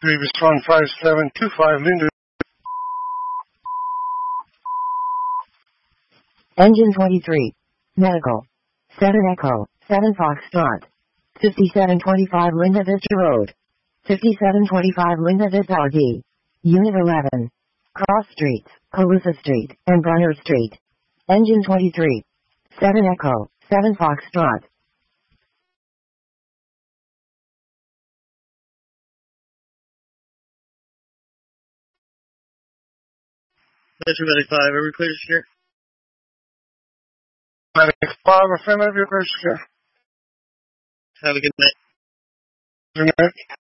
respond 5725 Linda. Engine 23. Medical. 7 Echo, 7 Foxtrot. 5725 Linda Vista Road. 5725 Linda Vista RD. Unit 11. Cross Streets, Calusa Street, and Brunner Street. Engine 23. 7 Echo, 7 Foxtrot. Metro Medic 5, are we clear to secure? Medic 5, affirmative, you're clear to secure. Have a good night. Good night.